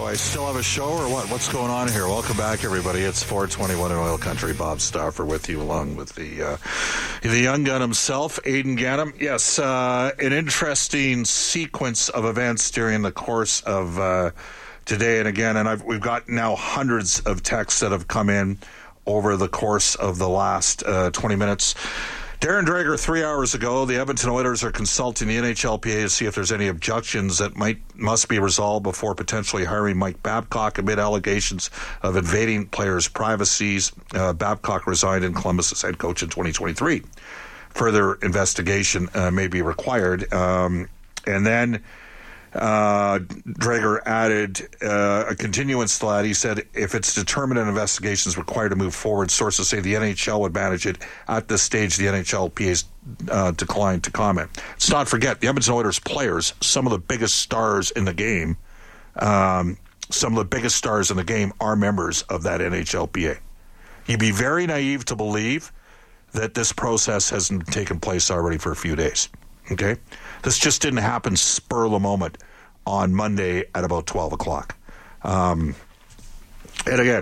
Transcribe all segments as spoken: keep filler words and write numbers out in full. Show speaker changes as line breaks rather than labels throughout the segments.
I still have a show or what? What's going on here? Welcome back, everybody. It's four twenty-one in Oil Country. Bob Stauffer with you, along with the uh, the young gun himself, Aidan Gannam. Yes, uh, an interesting sequence of events during the course of uh, today and again. And I've, we've got now hundreds of texts that have come in over the course of the last uh, twenty minutes. Darren Dreger, three hours ago, the Edmonton Oilers are consulting the N H L P A to see if there's any objections that might must be resolved before potentially hiring Mike Babcock amid allegations of invading players' privacies. Uh, Babcock resigned in Columbus as head coach in twenty twenty-three. Further investigation uh, may be required. Um, and then uh, Dreger added uh, a continuance to that. He said, if it's determined an investigation is required to move forward, sources say the N H L would manage it. At this stage, the N H L P A's uh, declined to comment. Let's not forget, the Edmonton Oilers players, some of the biggest stars in the game, um, some of the biggest stars in the game are members of that N H L P A. You'd be very naive to believe that this process hasn't taken place already for a few days. Okay? This just didn't happen spur of the moment on Monday at about twelve o'clock. Um, and again,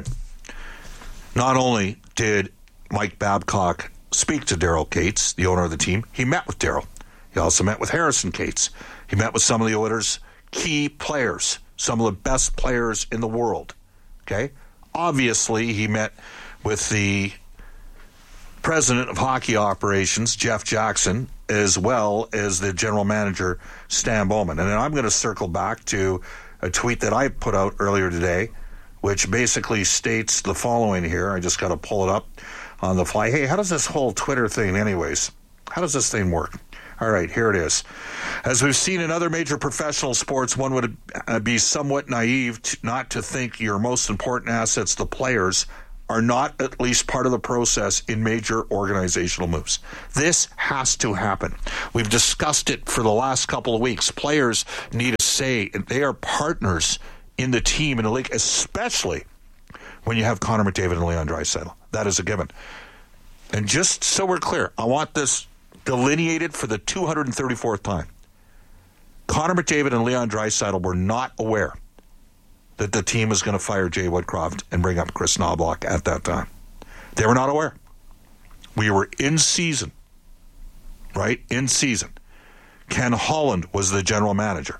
not only did Mike Babcock speak to Daryl Cates, the owner of the team, he met with Daryl. He also met with Harrison Cates. He met with some of the Oilers' key players, some of the best players in the world. Okay? Obviously, he met with the president of hockey operations, Jeff Jackson, as well as the general manager, Stan Bowman. And then I'm going to circle back to a tweet that I put out earlier today, which basically states the following here. I just got to pull it up on the fly. Hey, how does this whole Twitter thing anyways? How does this thing work? All right, here it is. As we've seen in other major professional sports, one would be somewhat naive to, not to think your most important assets, the players, are not at least part of the process in major organizational moves. This has to happen. We've discussed it for the last couple of weeks. Players need a say, and they are partners in the team, in the league, especially when you have Connor McDavid and Leon Draisaitl. That is a given. And just so we're clear, I want this delineated for the two hundred thirty-fourth time. Connor McDavid and Leon Draisaitl were not aware that the team was going to fire Jay Woodcroft and bring up Chris Knoblauch at that time. They were not aware. We were in season, right? In season. Ken Holland was the general manager.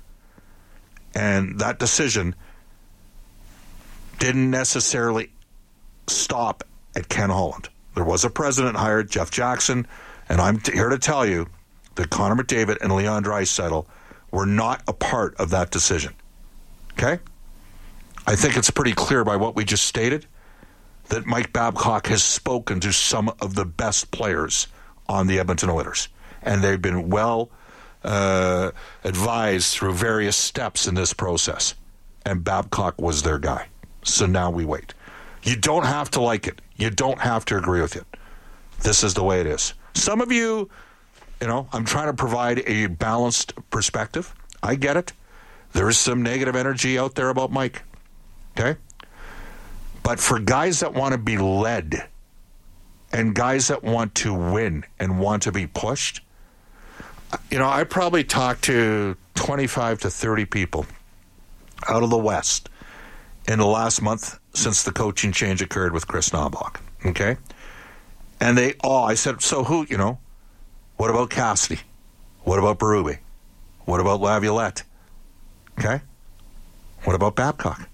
And that decision didn't necessarily stop at Ken Holland. There was a president hired, Jeff Jackson, and I'm t- here to tell you that Connor McDavid and Leon Draisaitl were not a part of that decision. Okay? I think it's pretty clear by what we just stated that Mike Babcock has spoken to some of the best players on the Edmonton Oilers. And they've been well uh, advised through various steps in this process. And Babcock was their guy. So now we wait. You don't have to like it. You don't have to agree with it. This is the way it is. Some of you, you know, I'm trying to provide a balanced perspective. I get it. There is some negative energy out there about Mike. Okay? But for guys that want to be led and guys that want to win and want to be pushed, you know, I probably talked to twenty-five to thirty people out of the West in the last month since the coaching change occurred with Chris Knoblauch. Okay? And they all, I said, so who, you know, what about Cassidy? What about Berube? What about Laviolette? Okay? What about Babcock?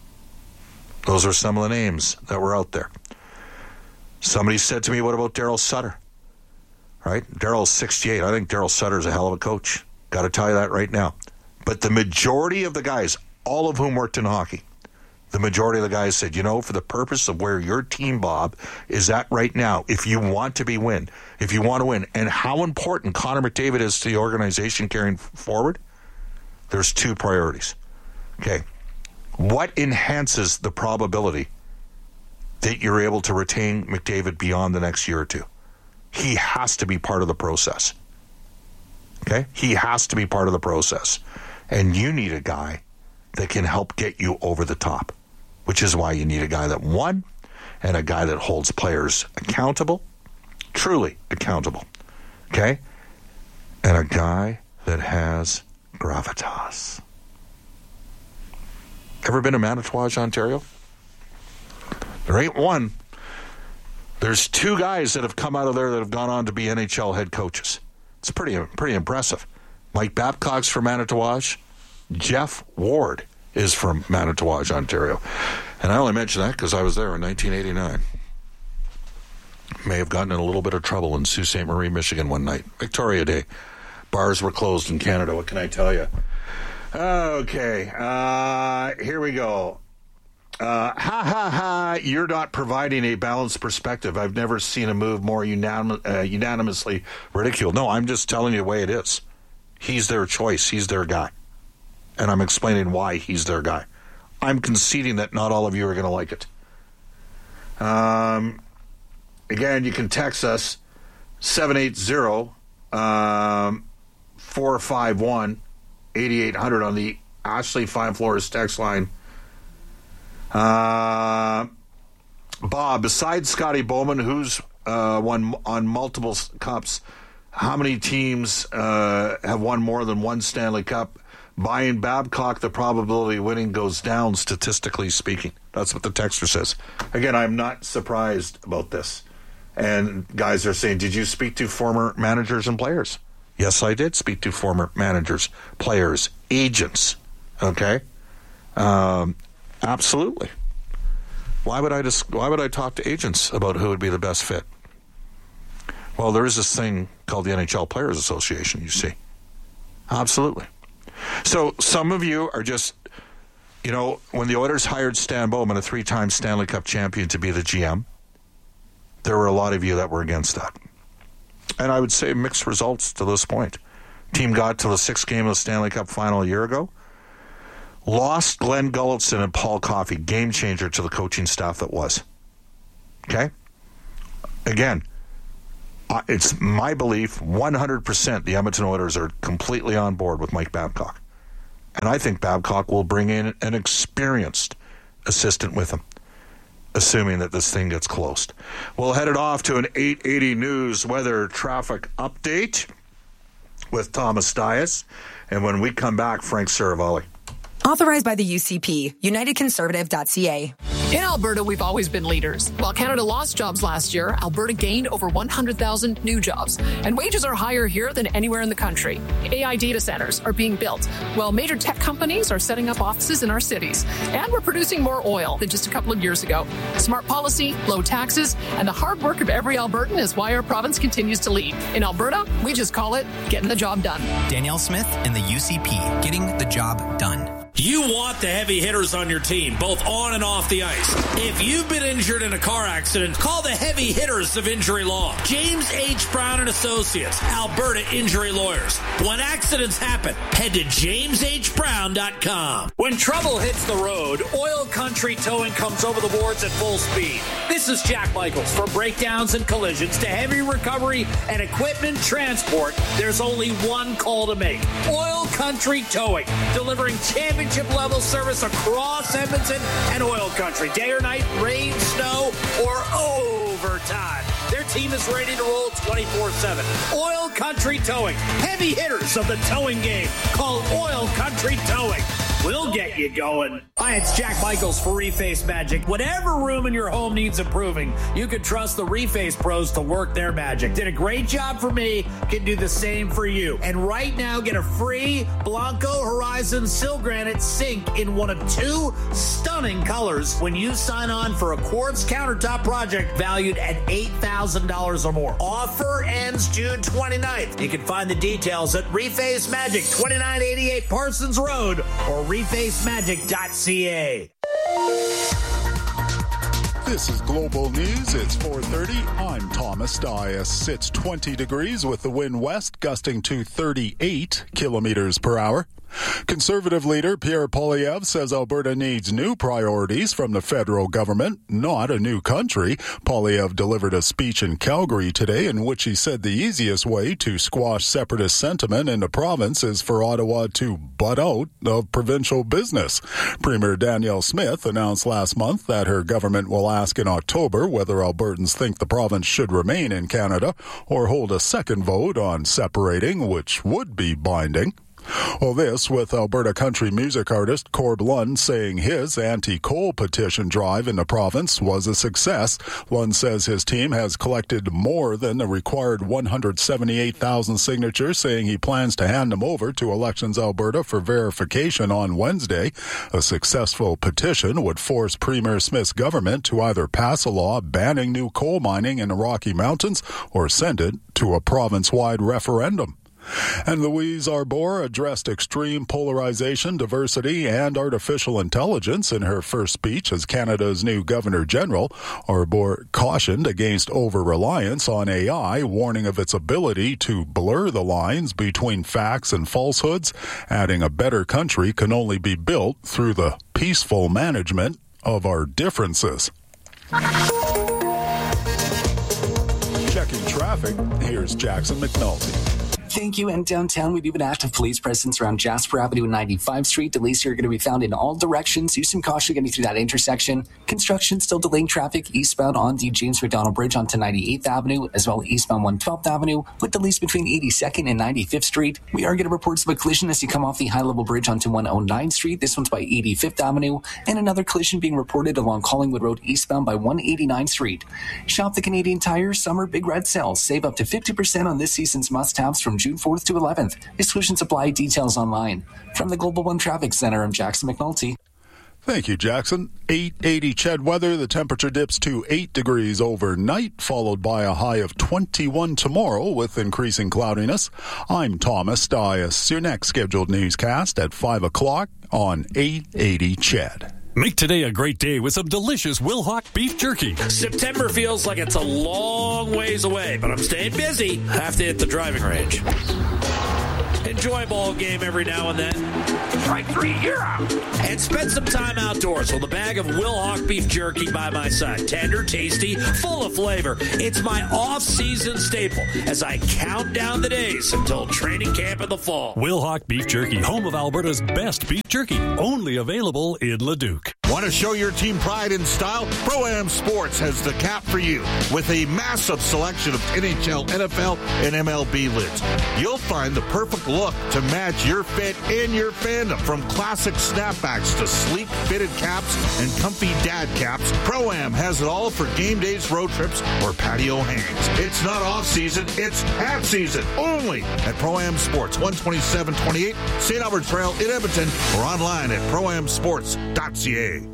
Those are some of the names that were out there. Somebody said to me, what about Daryl Sutter? Right? Daryl's sixty-eight. I think Daryl Sutter is a hell of a coach. Got to tell you that right now. But the majority of the guys, all of whom worked in hockey, the majority of the guys said, you know, for the purpose of where your team, Bob, is at right now, if you want to be win, if you want to win, and how important Connor McDavid is to the organization carrying forward, there's two priorities. Okay. What enhances the probability that you're able to retain McDavid beyond the next year or two? He has to be part of the process. Okay? He has to be part of the process. And you need a guy that can help get you over the top, which is why you need a guy that won and a guy that holds players accountable, truly accountable. Okay? And a guy that has gravitas. Ever been to Manitowocin, Ontario? There ain't one. There's two guys that have come out of there that have gone on to be N H L head coaches. It's pretty pretty impressive. Mike Babcock's from Manitowocin. Jeff Ward is from Manitowocin, Ontario. And I only mention that because I was there in nineteen eighty-nine. May have gotten in a little bit of trouble in Sault Ste. Marie, Michigan one night. Victoria Day. Bars were closed in Canada. What can I tell you? Okay. Uh, here we go. Uh, ha, ha, ha, you're not providing a balanced perspective. I've never seen a move more unanim- uh, unanimously ridiculed. No, I'm just telling you the way it is. He's their choice. He's their guy. And I'm explaining why he's their guy. I'm conceding that not all of you are going to like it. Um, again, you can text us seven eight zero, four five one, eight eight zero zero on the Ashley Fine Floors text line. Uh, Bob, besides Scotty Bowman, who's uh, won on multiple cups, how many teams uh, have won more than one Stanley Cup? Buying Babcock, the probability of winning goes down, statistically speaking. That's what the texter says. Again, I'm not surprised about this. And guys are saying, did you speak to former managers and players? Yes, I did speak to former managers, players, agents. Okay? Um... Absolutely. Why would I just, why would I talk to agents about who would be the best fit? Well, there is this thing called the N H L Players Association, you see. Absolutely. So some of you are just, you know, when the Oilers hired Stan Bowman, a three-time Stanley Cup champion, to be the G M, there were a lot of you that were against that. And I would say mixed results to this point. Team got to the sixth game of the Stanley Cup final a year ago. Lost Glenn Gulletson and Paul Coffey, game changer to the coaching staff that was. Okay? Again, uh, it's my belief one hundred percent the Edmonton Oilers are completely on board with Mike Babcock. And I think Babcock will bring in an experienced assistant with him, assuming that this thing gets closed. We'll head it off to an eight eighty News weather traffic update with Thomas Dias. And when we come back, Frank Saravalli.
Authorized by the U C P, united conservative dot c a.
In Alberta, we've always been leaders. While Canada lost jobs last year, Alberta gained over one hundred thousand new jobs. And wages are higher here than anywhere in the country. A I data centers are being built, while major tech companies are setting up offices in our cities. And we're producing more oil than just a couple of years ago. Smart policy, low taxes, and the hard work of every Albertan is why our province continues to lead. In Alberta, we just call it getting the job done.
Danielle Smith and the U C P, getting the job done.
You want the heavy hitters on your team, both on and off the ice. If you've been injured in a car accident, call the heavy hitters of Injury Law. James H. Brown and Associates, Alberta Injury Lawyers. When accidents happen, head to james h brown dot com. When trouble hits the road, Oil Country Towing comes over the boards at full speed. This is Jack Michaels. From breakdowns and collisions to heavy recovery and equipment transport, there's only one call to make. Oil Country Towing, delivering championship level service across Edmonton and Oil Country. Day or night, rain, snow, or overtime. Their team is ready to roll twenty-four seven. Oil Country Towing. Heavy hitters of the towing game. Call Oil Country Towing. We'll get you going. Hi, it's Jack Michaels for Reface Magic. Whatever room in your home needs improving, you can trust the Reface pros to work their magic. Did a great job for me, can do the same for you. And right now, get a free Blanco Horizon Sil Granite sink in one of two stunning colors when you sign on for a quartz countertop project valued at eight thousand dollars or more. Offer ends June twenty-ninth. You can find the details at Reface Magic, twenty-nine eighty-eight Parsons Road, or reface magic dot c a.
This is Global News. It's four thirty. I'm Thomas Dias. It's twenty degrees with the wind west gusting to thirty-eight kilometers per hour. Conservative leader Pierre Poilievre says Alberta needs new priorities from the federal government, not a new country. Poilievre delivered a speech in Calgary today in which he said the easiest way to squash separatist sentiment in the province is for Ottawa to butt out of provincial business. Premier Danielle Smith announced last month that her government will ask in October whether Albertans think the province should remain in Canada or hold a second vote on separating, which would be binding. Well, this with Alberta country music artist Corb Lund saying his anti-coal petition drive in the province was a success. Lund says his team has collected more than the required one hundred seventy-eight thousand signatures, saying he plans to hand them over to Elections Alberta for verification on Wednesday. A successful petition would force Premier Smith's government to either pass a law banning new coal mining in the Rocky Mountains or send it to a province-wide referendum. And Louise Arbour addressed extreme polarization, diversity, and artificial intelligence in her first speech as Canada's new Governor-General. Arbour cautioned against over-reliance on A I, warning of its ability to blur the lines between facts and falsehoods, adding a better country can only be built through the peaceful management of our differences. Checking traffic, here's Jackson McNulty.
Thank you. And downtown, we do have an active police presence around Jasper Avenue and ninety-fifth Street. Delays here are going to be found in all directions. Use some caution getting through that intersection. Construction still delaying traffic eastbound on the James McDonald Bridge onto ninety-eighth Avenue, as well as eastbound one twelfth Avenue, with delays between eighty-second and ninety-fifth Street. We are getting reports of a collision as you come off the high-level bridge onto one oh ninth Street. This one's by eighty-fifth Avenue, and another collision being reported along Collingwood Road eastbound by one eighty-ninth Street. Shop the Canadian Tire Summer Big Red Sale. Save up to fifty percent on this season's must-haves from June fourth to eleventh. Exclusion supply, details online. From the Global One Traffic Center, I'm Jackson McNulty.
Thank you, Jackson. eight eighty C H E D weather. The temperature dips to eight degrees overnight, followed by a high of twenty-one tomorrow with increasing cloudiness. I'm Thomas Dias. Your next scheduled newscast at five o'clock on eight eighty C H E D.
Make today a great day with some delicious Wilhauk beef jerky.
September feels like it's a long ways away, but I'm staying busy. Have to hit the driving range. Enjoy a ball game every now and then. Strike three, you're out. And spend some time outdoors with a bag of Wilhauk beef jerky by my side. Tender, tasty, full of flavor. It's my off-season staple as I count down the days until training camp in the fall.
Wilhauk beef jerky, home of Alberta's best beef jerky. Only available in Leduc.
Want to show your team pride and style? Pro-Am Sports has the cap for you with a massive selection of N H L, N F L, and M L B lids. You'll find the perfect look to match your fit and your fandom. From classic snapbacks to sleek fitted caps and comfy dad caps, Pro-Am has it all for game days, road trips, or patio hangs. It's not off-season, it's hat season. Only at Pro-Am Sports, one twenty-seven twenty-eight Saint Albert Trail in Edmonton, or online at pro am sports dot c a.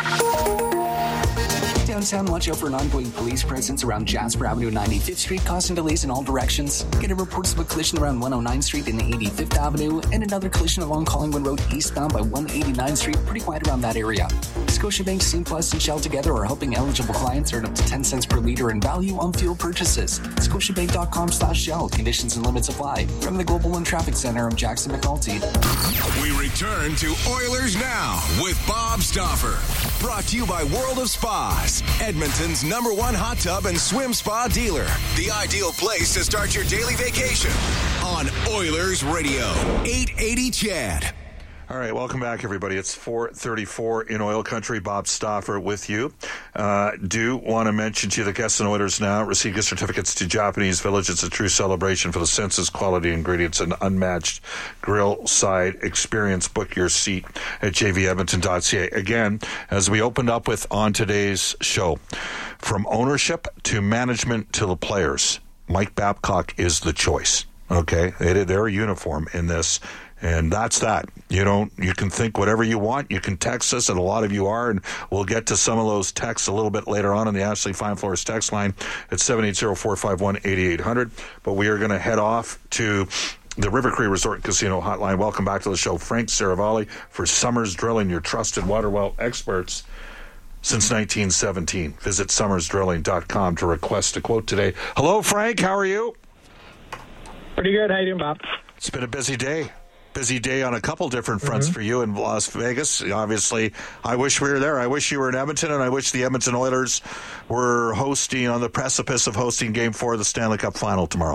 Downtown, watch out for an ongoing police presence around Jasper Avenue and ninety-fifth Street, causing delays in all directions. Getting reports of a collision around one oh ninth Street and eighty-fifth Avenue, and another collision along Collingwood Road eastbound by one eighty-ninth Street. Pretty quiet around that area. Scotiabank, C Plus, and Shell together are helping eligible clients earn up to ten cents per liter in value on fuel purchases. Scotiabank.com slash Shell. Conditions and limits apply. From the Global One Traffic Center, I'm Jackson McNulty.
We return to Oilers Now with Bob Stauffer. Brought to you by World of Spas, Edmonton's number one hot tub and swim spa dealer. The ideal place to start your daily vacation on Oilers Radio, eight eighty C H E D.
All right, welcome back, everybody. It's four thirty-four in Oil Country. Bob Stauffer with you. Uh, do want to mention to you the guests in Oilers Now receive gift certificates to Japanese Village. It's a true celebration for the senses, quality, ingredients, and unmatched grill side experience. Book your seat at j v edmonton dot c a. Again, as we opened up with on today's show, from ownership to management to the players, Mike Babcock is the choice. Okay, they, they're a uniform in this. And that's that. You don't. You can think whatever you want. You can text us, and a lot of you are, and we'll get to some of those texts a little bit later on in the Ashley Fine Floors text line at seven eight zero, four five one, eight eight zero zero. But we are going to head off to the River Cree Resort Casino Hotline. Welcome back to the show, Frank Saravalli for Summers Drilling, your trusted water well experts since nineteen seventeen. Visit summers drilling dot com to request a quote today. Hello, Frank. How are you?
Pretty good. How you doing, Bob?
It's been a busy day. Busy day on a couple different fronts mm-hmm. for you in Las Vegas. Obviously, I wish we were there. I wish you were in Edmonton, and I wish the Edmonton Oilers were hosting on the precipice of hosting Game Four of the Stanley Cup Final tomorrow.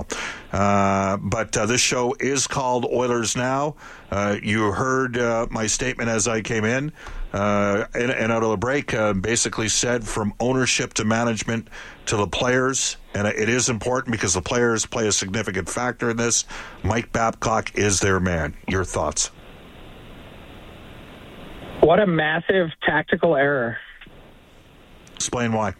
Uh, but uh, this show is called Oilers Now. Uh, you heard uh, my statement as I came in uh, and, and out of the break, uh, basically said from ownership to management to the players, and it is important because the players play a significant factor in this. Mike Babcock is their man. Your thoughts?
What a massive tactical error.
Explain why.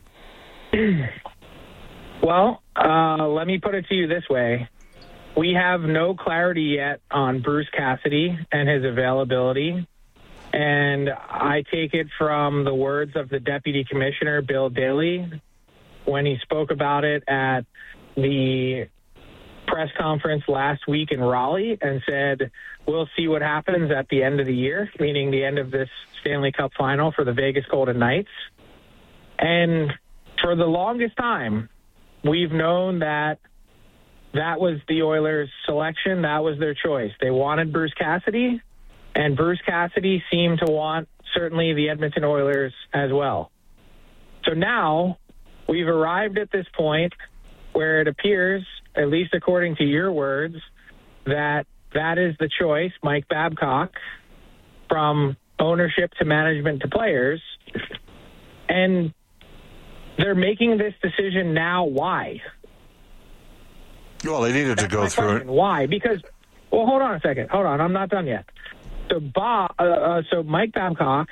Well, uh, let me put it to you this way. We have no clarity yet on Bruce Cassidy and his availability. And I take it from the words of the Deputy Commissioner, Bill Daly, when he spoke about it at the press conference last week in Raleigh and said, we'll see what happens at the end of the year, meaning the end of this Stanley Cup final for the Vegas Golden Knights. And for the longest time, we've known that that was the Oilers' selection. That was their choice. They wanted Bruce Cassidy, and Bruce Cassidy seemed to want certainly the Edmonton Oilers as well. So now we've arrived at this point where it appears, at least according to your words, that that is the choice, Mike Babcock, from ownership to management to players. And they're making this decision now. Why?
Well, they needed
That's
to go
my
through
question.
it.
Why? Because, well, hold on a second. Hold on. I'm not done yet. So, Bob, uh, uh, so Mike Babcock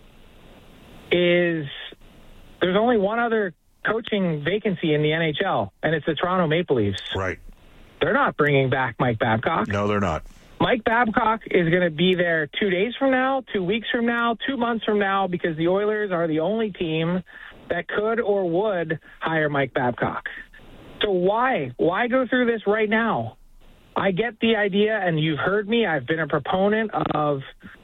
is, there's only one other coaching vacancy in the N H L, and it's the Toronto Maple Leafs.
Right.
They're not bringing back Mike Babcock.
No, they're not.
Mike Babcock is going to be there two days from now, two weeks from now, two months from now, because the Oilers are the only team that could or would hire Mike Babcock. So why? Why go through this right now? I get the idea, and you've heard me. I've been a proponent of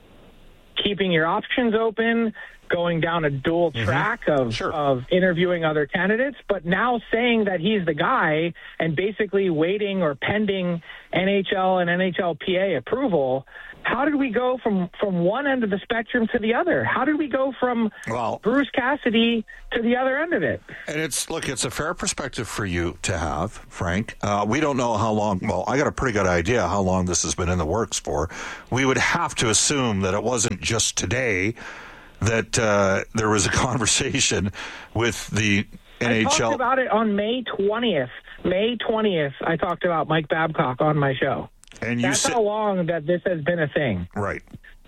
keeping your options open, going down a dual
Mm-hmm.
track of,
Sure.
of interviewing other candidates, but now saying that he's the guy and basically waiting or pending N H L and N H L P A approval. How did we go from, from one end of the spectrum to the other? How did we go from
Well,
Bruce Cassidy to the other end of it?
And it's, look, it's a fair perspective for you to have, Frank. Uh, we don't know how long, well, I got a pretty good idea how long this has been in the works for. We would have to assume that it wasn't just today that uh, there was a conversation with the N H L.
I talked about it on May twentieth. May twentieth, I talked about Mike Babcock on my show.
And you
That's
said,
how long that this has been a thing.
right.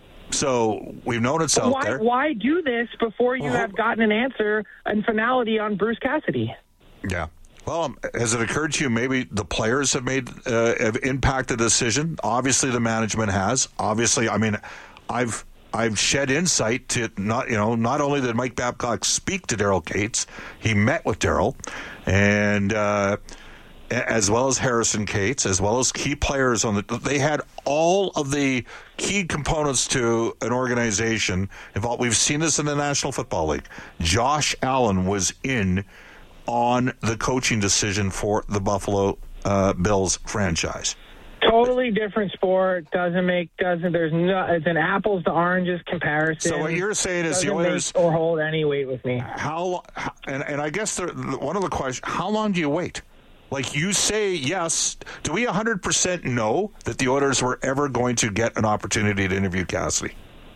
So we've known it's
But
out
why,
there.
why do this before you
Well,
have gotten an answer and finality on Bruce Cassidy?
Yeah. Well, um, has it occurred to you maybe the players have made uh, have impacted the decision? Obviously, the management has. Obviously, I mean, I've I've shed insight to not you know not only did Mike Babcock speak to Daryl Cates, he met with Daryl, and uh, as well as Harrison Cates, as well as key players on the. They had all of the key components to an organization involved. We've seen this in the National Football League. Josh Allen was in on the coaching decision for the Buffalo uh, Bills franchise.
Totally different sport. Doesn't make doesn't. There's no. It's an apples to oranges comparison.
So what you're saying is the
Doesn't
Oilers
make or hold any weight with me.
how and and I guess the, one of the questions: how long do you wait? Like you say, yes. Do we one hundred percent know that the Oilers were ever going to get an opportunity to interview Cassidy?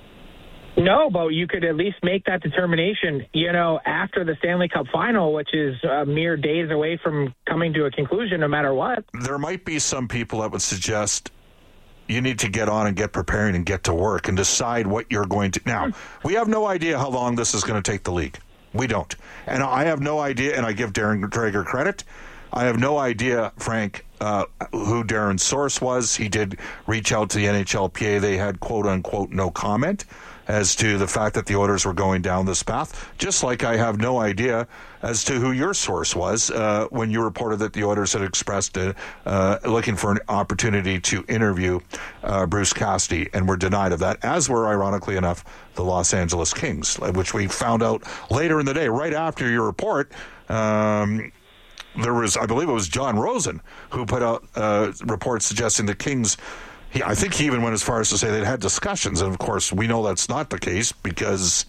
No, but you could at least make that determination, you know, after the Stanley Cup final, which is a mere days away from coming to a conclusion no matter what.
There might be some people that would suggest you need to get on and get preparing and get to work and decide what you're going to. Now, we have no idea how long this is going to take the league. We don't. And I have no idea, and I give Darren Dreger credit. I have no idea, Frank, uh, who Darren's source was. He did reach out to the N H L P A. They had, quote unquote, no comment as to the fact that the Oilers were going down this path, just like I have no idea as to who your source was uh, when you reported that the Oilers had expressed uh, uh, looking for an opportunity to interview uh, Bruce Cassidy and were denied of that, as were, ironically enough, the Los Angeles Kings, which we found out later in the day, right after your report. Um, there was, I believe it was John Rosen who put out uh, reports suggesting the Kings. He, I think he even went as far as to say they'd had discussions, and of course we know that's not the case because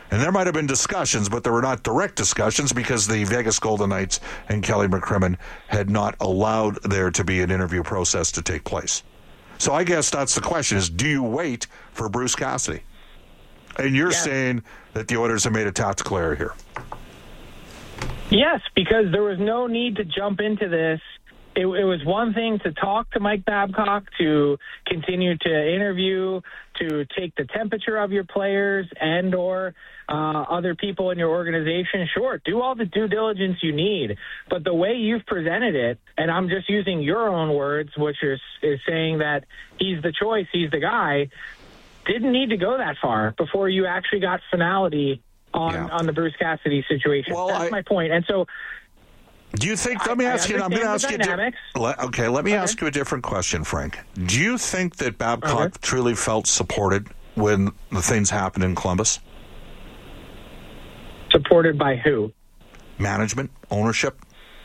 And there might have been discussions, but there were not direct discussions because the Vegas Golden Knights and Kelly McCrimmon had not allowed there to be an interview process to take place. So I guess that's the question is, do you wait for Bruce Cassidy? And you're yes. saying that the Oilers have made a tactical error here.
Yes, because there was no need to jump into this. It, it was one thing to talk to Mike Babcock, to continue to interview, to take the temperature of your players and or uh, other people in your organization. Sure, do all the due diligence you need. But the way you've presented it, and I'm just using your own words, which is, is saying that he's the choice, he's the guy, didn't need to go that far before you actually got finality on, yeah. on the Bruce Cassidy situation. Well, That's I, my point. And so...
Do you think, let me ask you, I'm going to ask you, di- okay, let me okay. ask you a different question, Frank. Do you think that Babcock okay. truly felt supported when the things happened in Columbus?
Supported by who?
Management, ownership?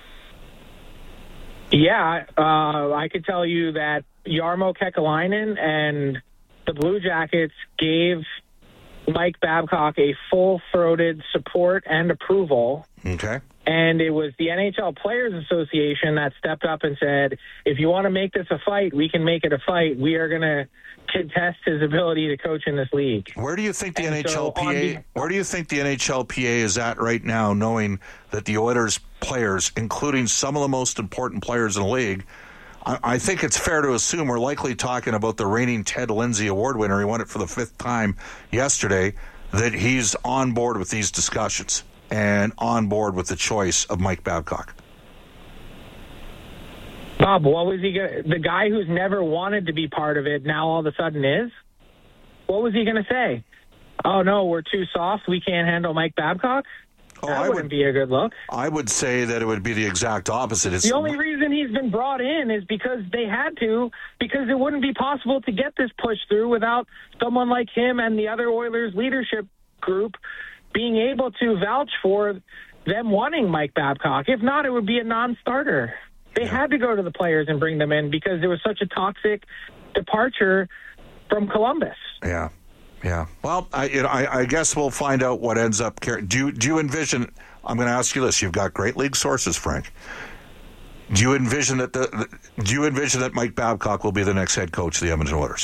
Yeah, uh, I could tell you that Jarmo Kekalainen and the Blue Jackets gave Mike Babcock a full-throated support and approval.
Okay.
And it was the N H L Players Association that stepped up and said, if you want to make this a fight, we can make it a fight. We are going to contest his ability to coach in this league.
Where do you think the and N H L P A so where do you think the N H L P A is at right now, knowing that the Oilers players, including some of the most important players in the league, I, I think it's fair to assume we're likely talking about the reigning Ted Lindsay Award winner. He won it for the fifth time yesterday, that he's on board with these discussions and on board with the choice of Mike Babcock.
Bob, what was he gonna, the guy who's never wanted to be part of it now all of a sudden is? What was he going to say? Oh, no, we're too soft. We can't handle Mike Babcock?
Oh,
that
I
wouldn't
would,
be a good look.
I would say that it would be the exact opposite. It's,
the only reason he's been brought in is because they had to, because it wouldn't be possible to get this push through without someone like him and the other Oilers leadership group being able to vouch for them wanting Mike Babcock. If not, it would be a non-starter. They yeah. had to go to the players and bring them in because there was such a toxic departure from Columbus.
Yeah, yeah. Well, I, you know, I, I guess we'll find out what ends up. Do you, do you envision? I'm going to ask you this. You've got great league sources, Frank. Do you envision that the, the Do you envision that Mike Babcock will be the next head coach of the Edmonton Oilers?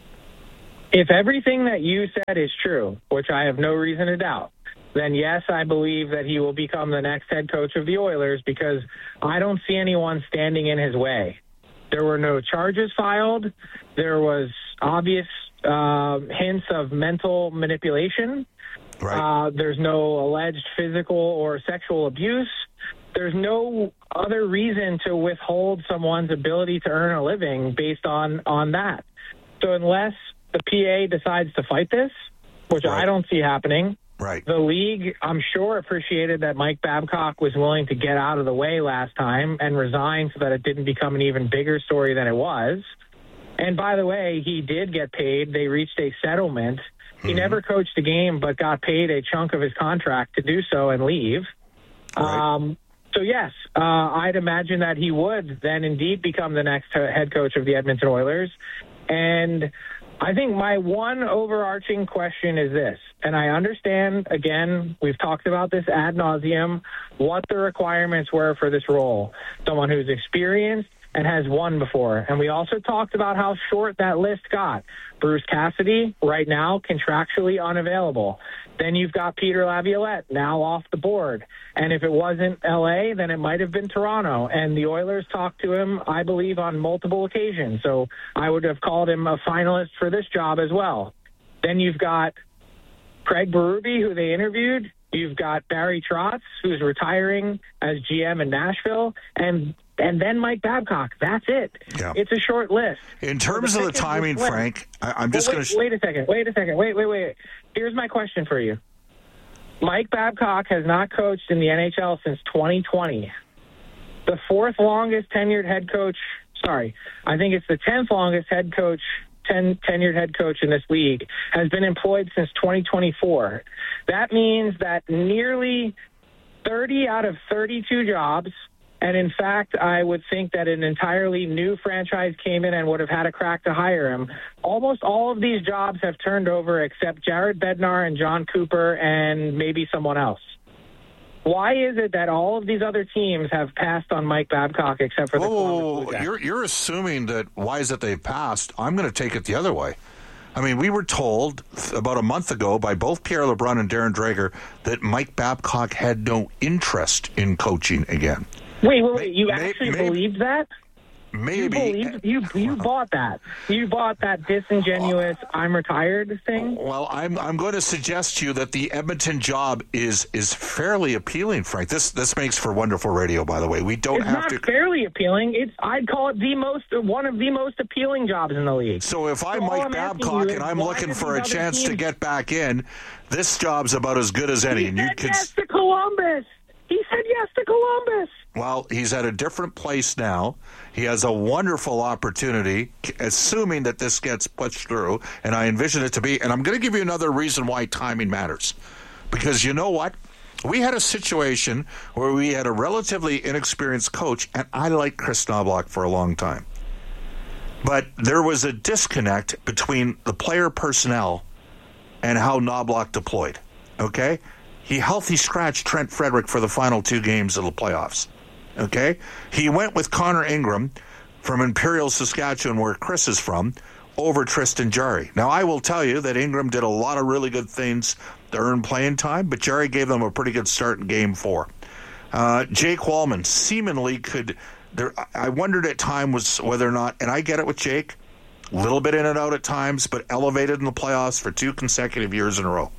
If everything that you said is true, which I have no reason to doubt, then yes, I believe that he will become the next head coach of the Oilers because I don't see anyone standing in his way. There were no charges filed. There was obvious uh, hints of mental manipulation.
Right.
Uh, there's no alleged physical or sexual abuse. There's no other reason to withhold someone's ability to earn a living based on, on that. So unless the P A decides to fight this, which right. I don't see happening,
right.
the league, I'm sure, appreciated that Mike Babcock was willing to get out of the way last time and resign so that it didn't become an even bigger story than it was. And by the way, he did get paid. They reached a settlement. He mm-hmm. never coached a game but got paid a chunk of his contract to do so and leave.
Right.
Um, so, yes, uh, I'd imagine that he would then indeed become the next head coach of the Edmonton Oilers. And I think my one overarching question is this, and I understand, again, we've talked about this ad nauseum, what the requirements were for this role. Someone who's experienced and has won before. And we also talked about how short that list got. Bruce Cassidy, right now, contractually unavailable. Then you've got Peter Laviolette, now off the board. And if it wasn't L A, then it might have been Toronto. And the Oilers talked to him, I believe, on multiple occasions. So I would have called him a finalist for this job as well. Then you've got Craig Berube, who they interviewed. You've got Barry Trotz, who's retiring as G M in Nashville. And and then Mike Babcock. That's it.
Yeah.
It's a short list.
In terms so the of the timing, Frank, I, I'm just
well,
going
to...
Sh-
wait a second. Wait a second. Wait, wait, wait. Here's my question for you. Mike Babcock has not coached in the N H L since twenty twenty. The fourth longest tenured head coach, sorry, I think it's the tenth longest head coach, ten, tenured head coach in this league, has been employed since twenty twenty-four. That means that nearly thirty out of thirty-two jobs And in fact, I would think that an entirely new franchise came in and would have had a crack to hire him. Almost all of these jobs have turned over except Jared Bednar and John Cooper and maybe someone else. Why is it that all of these other teams have passed on Mike Babcock except for the
Whoa,
Columbus
whoa,
Blue
whoa.
Jackets?
You're, you're assuming that why is it they've passed? I'm going to take it the other way. I mean, we were told about a month ago by both Pierre LeBrun and Darren Dreger that Mike Babcock had no interest in coaching again.
Wait, wait, wait. You
May-
actually
maybe-
believed that?
Maybe.
You believed, you, you bought that. You bought that disingenuous I'm retired thing?
Well, I'm I'm going to suggest to you that the Edmonton job is is fairly appealing, Frank. This this makes for wonderful radio, by the way. We don't
It's
have
not
to.
fairly appealing. It's I'd call it the most one of the most appealing jobs in the league.
So if I'm
So all
Mike
I'm asking
Babcock
you
and
is
I'm
why
looking
do
for a
these other
chance to
teams-
get back in, this job's about as good as any.
He
And
said
you can.
yes to Columbus. He said yes to Columbus.
Well, he's at a different place now. He has a wonderful opportunity, assuming that this gets pushed through, and I envision it to be. And I'm going to give you another reason why timing matters. Because you know what? We had a situation where we had a relatively inexperienced coach, and I liked Chris Knobloch for a long time. But there was a disconnect between the player personnel and how Knobloch deployed, okay? He healthy scratched Trent Frederick for the final two games of the playoffs. Okay? He went with Connor Ingram from Imperial, Saskatchewan, where Chris is from, over Tristan Jarry. Now, I will tell you that Ingram did a lot of really good things to earn playing time, but Jarry gave them a pretty good start in game four. Uh, Jake Wallman seemingly could... There, I wondered at times whether or not, and I get it with Jake, a little bit in and out at times, but elevated in the playoffs for two consecutive years in a row.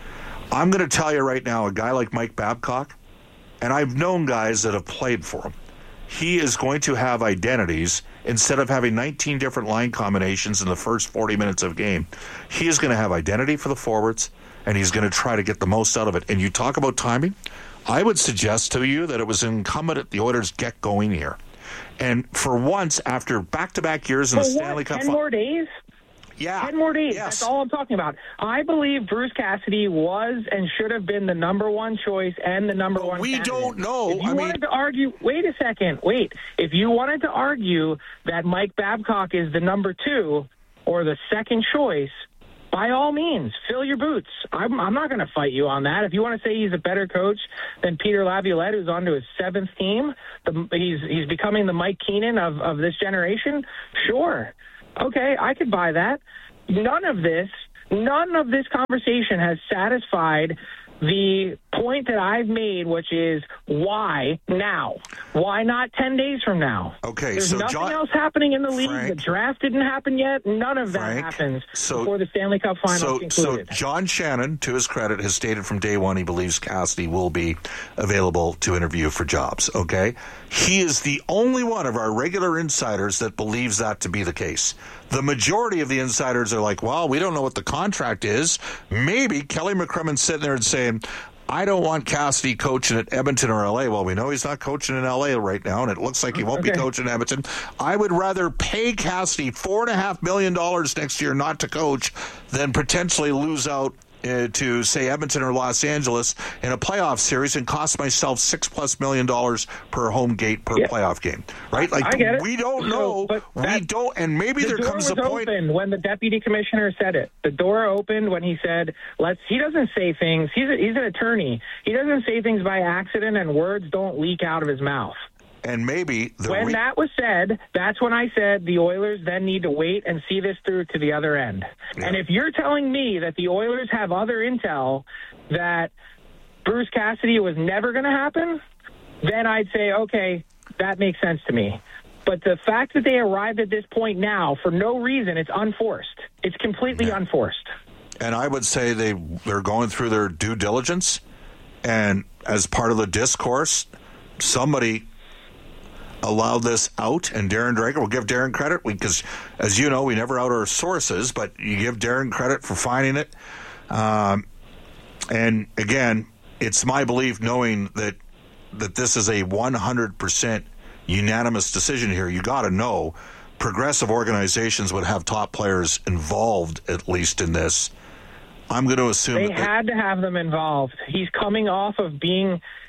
I'm going to tell you right now, a guy like Mike Babcock, and I've known guys that have played for him, he is going to have identities. Instead of having nineteen different line combinations in the first forty minutes of a game, he is going to have identity for the forwards, and he's going to try to get the most out of it. And you talk about timing, I would suggest to you that it was incumbent that the Oilers get going here. And for once, after back-to-back years in
For
the
what,
Stanley Cup...
ten more days?
Yeah.
Ten more days.
Yes.
That's all I'm talking about. I believe Bruce Cassidy was and should have been the number one choice and the number
But
one
we
candidate.
don't know.
If you
I
wanted
mean-
to argue, wait a second, wait. If you wanted to argue that Mike Babcock is the number two or the second choice, by all means, fill your boots. I'm, I'm not going to fight you on that. If you want to say he's a better coach than Peter Laviolette, who's on to his seventh team, the, he's he's becoming the Mike Keenan of, of this generation, sure. Okay, I could buy that. None of this, none of this conversation has satisfied the point that I've made, which is why now? Why not ten days from now?
Okay,
There's
so
nothing
John-
else happening in the league.
Frank-
the draft didn't happen yet. None of that
Frank,
happens
so-
before the Stanley Cup Finals
So, so
concluded.
John Shannon, to his credit, has stated from day one he believes Cassidy will be available to interview for jobs, okay? He is the only one of our regular insiders that believes that to be the case. The majority of the insiders are like, well, we don't know what the contract is. Maybe Kelly McCrimmon's sitting there and saying, I don't want Cassidy coaching at Edmonton or L A. Well, we know he's not coaching in L A right now, and it looks like he won't
Okay.
be coaching in Edmonton. I would rather pay Cassidy four and a half million dollars next year not to coach than potentially lose out uh, to, say, Edmonton or Los Angeles in a playoff series and cost myself six plus million dollars per home gate per
Yeah.
playoff game. Right? Like,
I get it.
we don't
So,
know.
but
we
that-
don't, and maybe
the
there
door
comes
was
a point.
open when the deputy commissioner said it. The door opened when he said, "Let's." He doesn't say things. He's a, he's an attorney. He doesn't say things by accident, and words don't leak out of his mouth.
And maybe the
When
re-
that was said, that's when I said the Oilers then need to wait and see this through to the other end.
Yeah.
And if you're telling me that the Oilers have other intel that Bruce Cassidy was never going to happen, then I'd say, okay, that makes sense to me. But the fact that they arrived at this point now for no reason, it's unforced. It's completely
Yeah.
unforced.
And I would say they, they're going through their due diligence. And as part of the discourse, somebody allowed this out. And Darren Dreger, we'll give Darren credit because, as you know, we never out our sources, but you give Darren credit for finding it. Um, and again, it's my belief, knowing that that this is a one hundred percent unanimous decision here. You got to know progressive organizations would have top players involved, at least in this. I'm going to assume
They
that
had to have them involved. He's coming off of being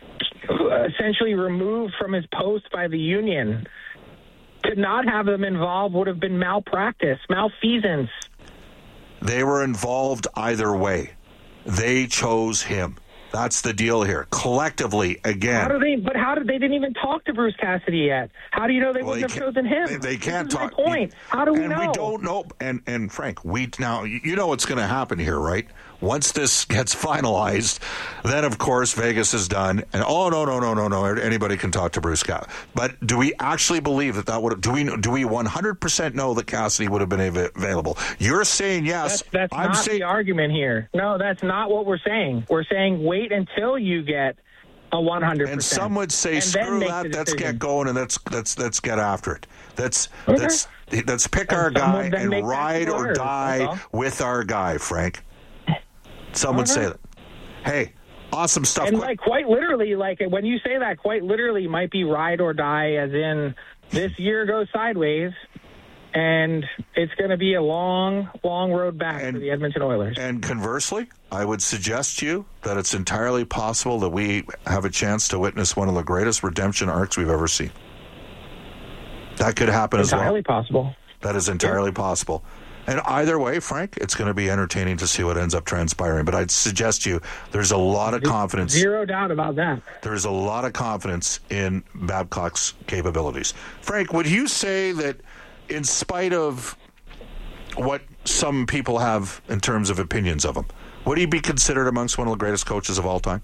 essentially removed from his post by the union. To not have them involved would have been malpractice, malfeasance.
They were involved either way. They chose him. That's the deal here. Collectively, again.
How do they? But how did they didn't even talk to Bruce Cassidy yet? How do you know they
well,
wouldn't have
can't,
chosen him?
They, they can't
this is
talk.
My point. How do we
and
know?
We don't know. And and Frank, we now you know what's going to happen here, right? Once this gets finalized, then of course Vegas is done, and oh no no no no no, anybody can talk to Bruce Cassidy. But do we actually believe that that would? Do we do we one hundred percent know that Cassidy would have been av- available? You're saying yes.
That's, that's
I'm
not
saying,
the argument here. No, that's not what we're saying. We're saying wait until you get a one hundred percent.
And some would say, screw that. Let's get going and let's let's let's get after it. Let's
okay.
let's let's pick
and
our guy
and
ride or die with our guy, Frank. Some would say that. Hey, awesome stuff.
And like quite literally, like when you say that, quite literally might be ride or die, as in this year goes sideways, and it's going to be a long, long road back and, for the Edmonton Oilers.
And conversely, I would suggest to you that it's entirely possible that we have a chance to witness one of the greatest redemption arcs we've ever seen. That could happen as well.
Entirely possible.
That is entirely yeah. possible. And either way, Frank, it's going to be entertaining to see what ends up transpiring. But I'd suggest to you there's a lot of confidence.
Zero doubt about that.
There's a lot of confidence in Babcock's capabilities. Frank, would you say that in spite of what some people have in terms of opinions of him, would he be considered amongst one of the greatest coaches of all time?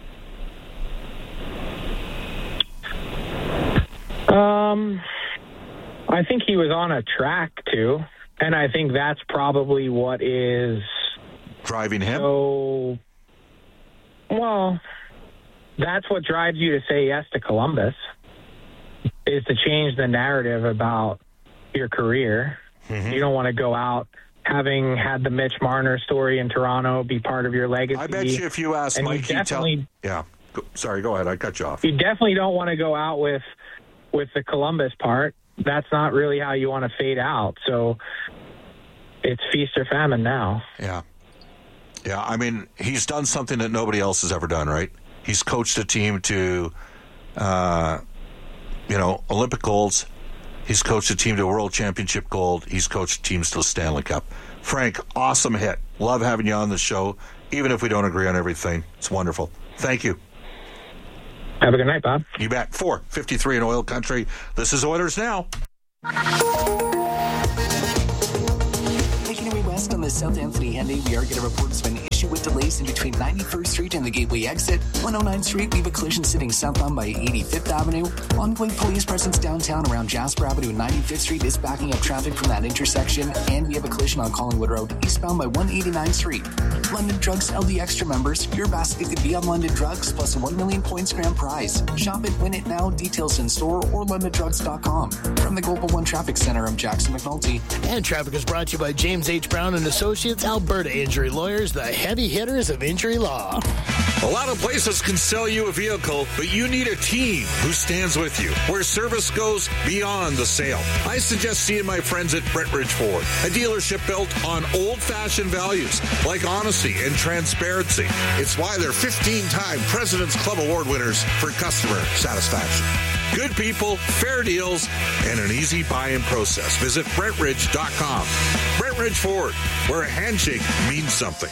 Um, I think he was on a track to. And I think that's probably what is
driving him.
So, well, that's what drives you to say yes to Columbus, is to change the narrative about your career. Mm-hmm. You don't want to go out having had the Mitch Marner story in Toronto be part of your legacy.
I bet you if you ask Mike,
he tell,
yeah. Go, sorry, go ahead. I cut you off.
You definitely don't want to go out with with the Columbus part. That's not really how you want to fade out. So it's feast or famine now.
Yeah. Yeah, I mean, he's done something that nobody else has ever done, right? He's coached a team to, uh, you know, Olympic golds. He's coached a team to World Championship gold. He's coached teams to the Stanley Cup. Frank, awesome hit. Love having you on the show, even if we don't agree on everything. It's wonderful. Thank you.
Have a good night, Bob.
You bet. four fifty-three in Oil Country. This is Oilers Now.
Making our way west on the South Anthony Henday, we are going to report there's been an issue with delays in between ninety-first Street and the Gateway exit. one oh ninth Street, we have a collision sitting southbound by eighty-fifth Avenue. Ongoing police presence downtown around Jasper Avenue and ninety-fifth Street is backing up traffic from that intersection. And we have a collision on Collingwood Road, eastbound by one eighty-ninth Street. London Drugs L D Extra members, your basket could be on London Drugs plus a one million points grand prize. Shop it, win it now. Details in store or london drugs dot com. From the Global One Traffic Center, I'm Jackson McNulty.
And traffic is brought to you by James H. Brown and Associates, Alberta Injury Lawyers, the heavy hitters of injury law.
A lot of places can sell you a vehicle, but you need a team who stands with you, where service goes beyond the sale. I suggest seeing my friends at Brentridge Ford, a dealership built on old-fashioned values like honesty and transparency. It's why they're fifteen-time President's Club Award winners for customer satisfaction. Good people, fair deals, and an easy buy-in process. Visit Brentridge dot com. Brentridge Ford, where a handshake means something.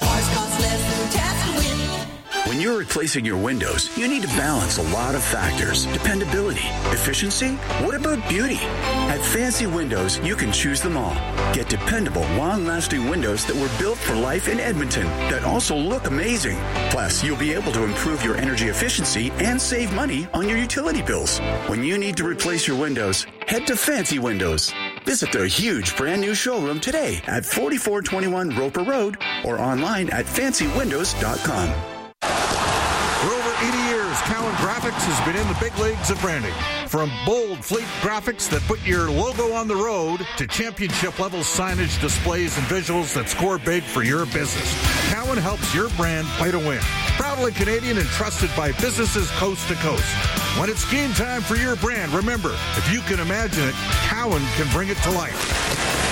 When you're replacing your windows, you need to balance a lot of factors. Dependability, efficiency, what about beauty? At Fancy Windows, you can choose them all. Get dependable, long-lasting windows that were built for life in Edmonton that also look amazing. Plus, you'll be able to improve your energy efficiency and save money on your utility bills. When you need to replace your windows, head to Fancy Windows. Visit their huge brand new showroom today at forty-four twenty-one Roper Road or online at fancy windows dot com.
For over eighty years, Cowan Graphics has been in the big leagues of branding. From bold fleet graphics that put your logo on the road to championship-level signage, displays, and visuals that score big for your business, Cowan helps your brand play to win. Proudly Canadian and trusted by businesses coast to coast. When it's game time for your brand, remember, if you can imagine it, Cowan can bring it to life.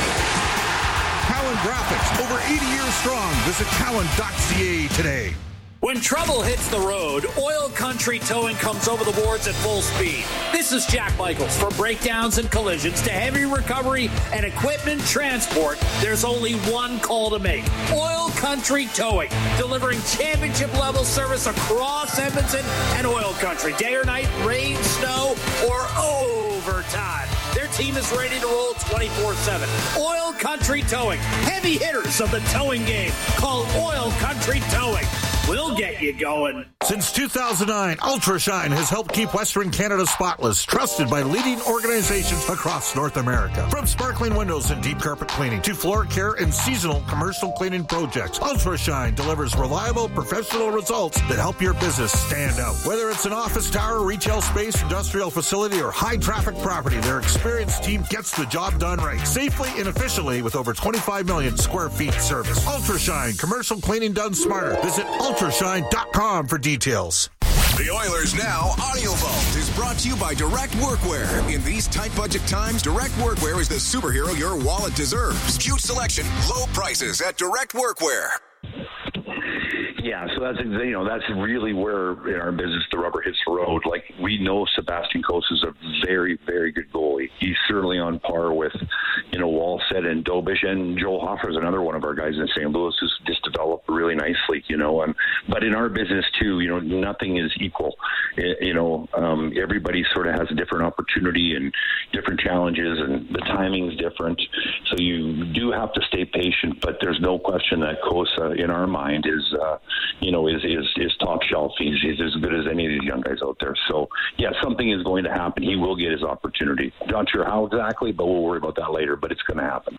Cowan Graphics, over eighty years strong. Visit cowan dot c a today.
When trouble hits the road, Oil Country Towing comes over the boards at full speed. This is Jack Michaels. From breakdowns and collisions to heavy recovery and equipment transport, there's only one call to make. Oil Country Towing, delivering championship-level service across Edmonton and Oil Country. Day or night, rain, snow, or overtime. Their team is ready to roll twenty-four seven. Oil Country Towing, heavy hitters of the towing game. Call Oil Country Towing. We'll get you going.
Since two thousand nine, UltraShine has helped keep Western Canada spotless, trusted by leading organizations across North America. From sparkling windows and deep carpet cleaning to floor care and seasonal commercial cleaning projects, UltraShine delivers reliable, professional results that help your business stand out. Whether it's an office tower, retail space, industrial facility, or high-traffic property, their experienced team gets the job done right, safely and efficiently with over twenty-five million square feet service. UltraShine, commercial cleaning done smarter. Visit ultrashine dot com for details.
The Oilers Now Audio Vault is brought to you by Direct Workwear. In these tight budget times, Direct Workwear is the superhero your wallet deserves. Huge selection, low prices at Direct Workwear.
Yeah, so that's you know that's really where in our business the rubber hits the road. Like, we know Sebastian Coase is a very, very good goalie. He's certainly on par with you know Wallstedt and Dobish, and Joel Hofer is another one of our guys in Saint Louis who's just developed really nicely. You know, um, but in our business too, you know, nothing is equal. You know, um, everybody sort of has a different opportunity and different challenges, and the timing's different. So you do have to stay patient. But there's no question that Coase, uh, in our mind, is. Uh, you know, is, is, is top shelf. He's, he's as good as any of these young guys out there. So, yeah, something is going to happen. He will get his opportunity. Not sure how exactly, but we'll worry about that later, but it's going to happen.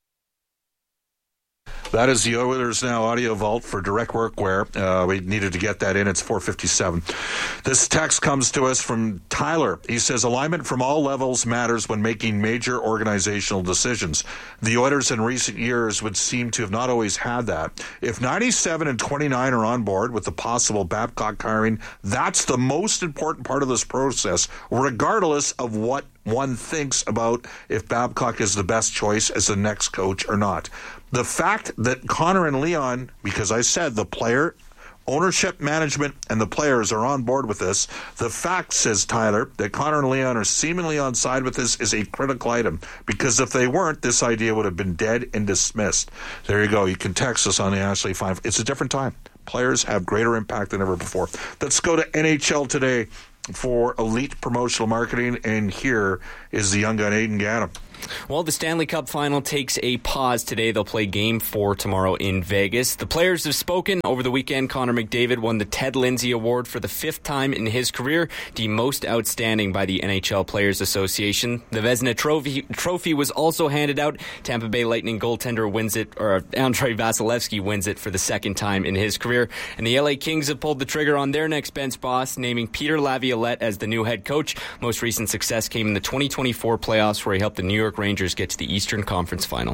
That is the Oilers Now Audio Vault for Direct Workwear. Uh, we needed to get that in. It's four fifty-seven. This text comes to us from Tyler. He says, alignment from all levels matters when making major organizational decisions. The Oilers in recent years would seem to have not always had that. If ninety-seven and twenty-nine are on board with the possible Babcock hiring, that's the most important part of this process, regardless of what one thinks about if Babcock is the best choice as the next coach or not. The fact that Connor and Leon, because I said the player, ownership, management, and the players are on board with this, the fact, says Tyler, that Connor and Leon are seemingly on side with this is a critical item, because if they weren't, this idea would have been dead and dismissed. There you go. You can text us on the Ashley five. It's a different time. Players have greater impact than ever before. Let's go to N H L Today for elite promotional marketing, and here is the young gun, Aidan Gaddam.
Well, the Stanley Cup Final takes a pause today. They'll play Game four tomorrow in Vegas. The players have spoken. Over the weekend, Connor McDavid won the Ted Lindsay Award for the fifth time in his career, the most outstanding by the N H L Players Association. The Vezina Trophy, trophy was also handed out. Tampa Bay Lightning goaltender wins it, or Andrei Vasilevsky wins it for the second time in his career. And the L A Kings have pulled the trigger on their next bench boss, naming Peter Laviolette as the new head coach. Most recent success came in the twenty twenty-four playoffs, where he helped the New York Rangers get to the Eastern Conference Final.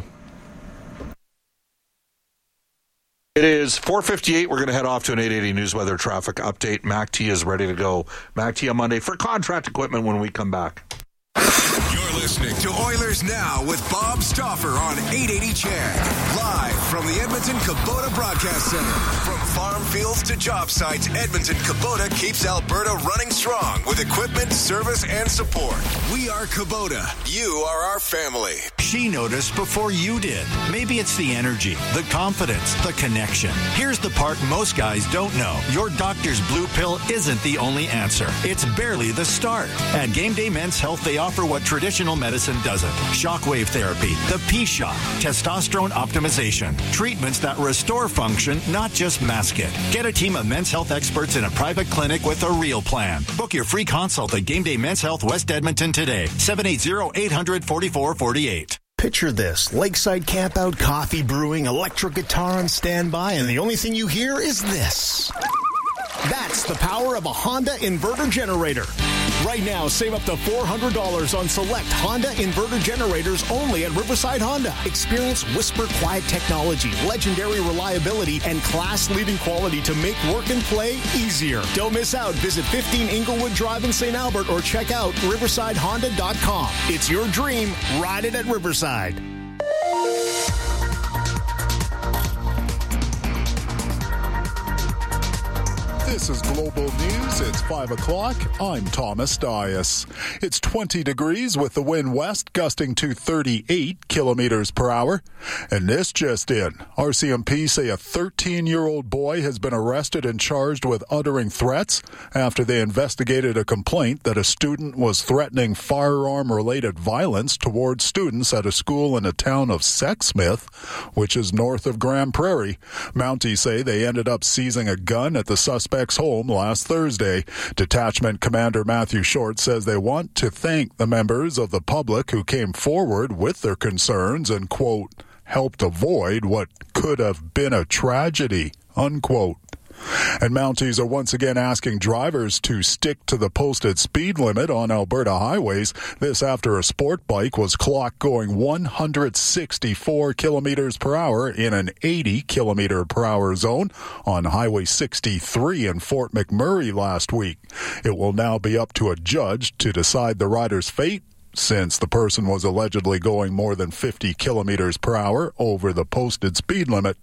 It is four fifty-eight. We're going to head off to an eight eighty News Weather Traffic Update. Mac T is ready to go. Mac T on Monday for contract equipment when we come back.
You're listening to Oilers Now with Bob Stauffer on eight eighty C H E D. Live from the Edmonton Kubota Broadcast Center. From farm fields to job sites, Edmonton Kubota keeps Alberta running strong with equipment, service, and support. We are Kubota. You are our family.
She noticed before you did. Maybe it's the energy, the confidence, the connection. Here's the part most guys don't know. Your doctor's blue pill isn't the only answer. It's barely the start. At Game Day Men's Health, they offer what traditional medicine doesn't. Shockwave therapy, the P-Shot, testosterone optimization, treatments that restore function, not just mask it. Get a team of men's health experts in a private clinic with a real plan. Book your free consult at Game Day Men's Health West Edmonton today. seven eight zero, eight hundred, forty-four forty-eight.
Picture this. Lakeside campout, coffee brewing, electric guitar on standby, and the only thing you hear is this. That's the power of a Honda inverter generator. Right now, save up to four hundred dollars on select Honda inverter generators only at Riverside Honda. Experience whisper quiet technology, legendary reliability, and class-leading quality to make work and play easier. Don't miss out. Visit fifteen Inglewood Drive in Saint Albert or check out riverside honda dot com. It's your dream. Ride it at Riverside.
This is Global News. It's five o'clock. I'm Thomas Dias. It's twenty degrees with the wind west gusting to thirty-eight kilometers per hour. And this just in. R C M P say a thirteen-year-old boy has been arrested and charged with uttering threats after they investigated a complaint that a student was threatening firearm-related violence towards students at a school in the town of Sexsmith, which is north of Grand Prairie. Mounties say they ended up seizing a gun at the suspect's home last Thursday. Detachment Commander Matthew Short says they want to thank the members of the public who came forward with their concerns and, quote, helped avoid what could have been a tragedy, unquote. And Mounties are once again asking drivers to stick to the posted speed limit on Alberta highways. This after a sport bike was clocked going one hundred sixty-four kilometers per hour in an eighty kilometer per hour zone on Highway sixty-three in Fort McMurray last week. It will now be up to a judge to decide the rider's fate, since the person was allegedly going more than fifty kilometers per hour over the posted speed limit.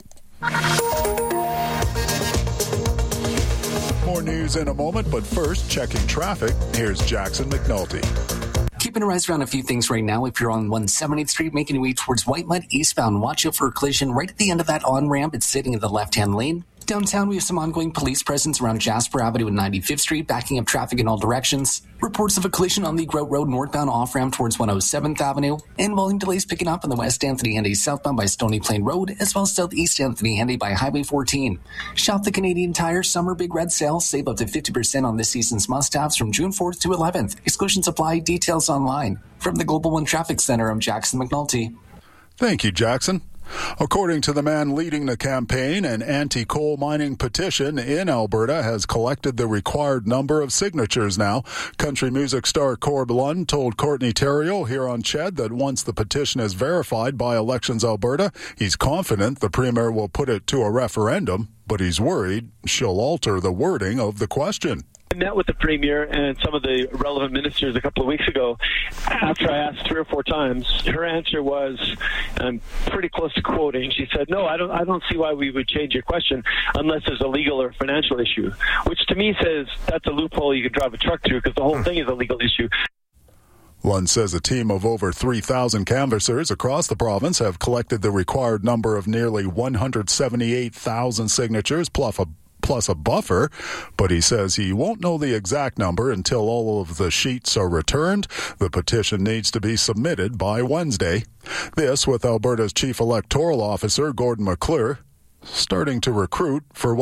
More news in a moment, but first, checking traffic. Here's Jackson McNulty.
Keeping your eyes around a few things right now. If you're on one seventieth Street making your way towards White Mud eastbound, watch out for a collision right at the end of that on-ramp. It's sitting in the left-hand lane. Downtown, we have some ongoing police presence around Jasper Avenue and ninety-fifth Street, backing up traffic in all directions. Reports of a collision on the Grout Road northbound off-ramp towards one oh seventh Avenue, and volume delays picking up on the West Anthony Henday southbound by Stony Plain Road, as well as Southeast Anthony Henday by Highway fourteen. Shop the Canadian Tire Summer Big Red Sale. Save up to fifty percent on this season's must-haves from June fourth to eleventh. Exclusions apply. Details online. From the Global One Traffic Center, I'm Jackson McNulty.
Thank you, Jackson. According to the man leading the campaign, an anti-coal mining petition in Alberta has collected the required number of signatures now. Country music star Corb Lund told Courtney Theriault here on C H E D that once the petition is verified by Elections Alberta, he's confident the Premier will put it to a referendum, but he's worried she'll alter the wording of the question.
I met with the Premier and some of the relevant ministers a couple of weeks ago. After I asked three or four times, her answer was, I'm pretty close to quoting, she said, no, I don't I don't see why we would change your question unless there's a legal or financial issue, which to me says that's a loophole you can drive a truck through because the whole thing is a legal issue.
Lund says a team of over three thousand canvassers across the province have collected the required number of nearly one hundred seventy-eight thousand signatures plus a plus a buffer, but he says he won't know the exact number until all of the sheets are returned. The petition needs to be submitted by Wednesday. This with Alberta's Chief Electoral Officer, Gordon McClure, starting to recruit for